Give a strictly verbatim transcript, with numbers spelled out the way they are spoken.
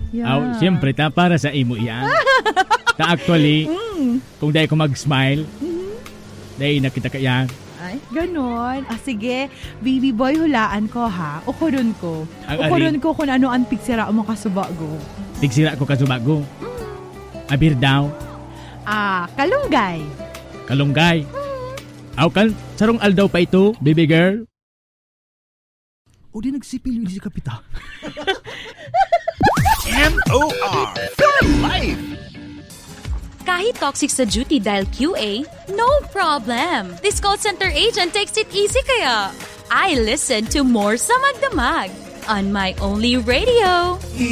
Yeah. Aw, siyempre ta para sa imo yan. Ta actually, Mm. kung dahil ko mag-smile, Mhm. dahil nakita ka yan. Ay, ganon. Ah, sige, baby boy, hulaan ko ha. Ukuron ko. Ang Ukuron alin? ko kung ano ang pigsira mo kasubago. Tigsira ko kasubago. Abir daw, Ah, kalunggay. kalunggay. Aw, kal, sarong aldaw pa ito, baby girl. O di nagsipil yun si Kapita. M O R for life. Kahit toxic sa duty dahil Q A, no problem. This call center agent takes it easy kaya. I listen to more sa Magdamag on my only radio.